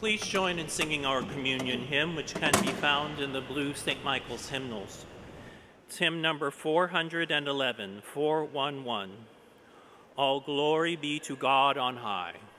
Please join in singing our communion hymn, which can be found in the blue St. Michael's hymnals. It's hymn number 411, 411. All glory be to God on high.